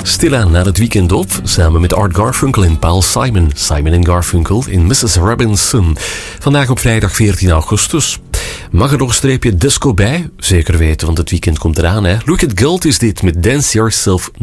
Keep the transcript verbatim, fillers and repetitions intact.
Stilaan naar het weekend op, samen met Art Garfunkel en Paul Simon. Simon en Garfunkel in missus Robinson. Vandaag op vrijdag veertien augustus. Mag er nog een streepje disco bij? Zeker weten, want het weekend komt eraan, hè. Look at Gold is dit met Dance Yourself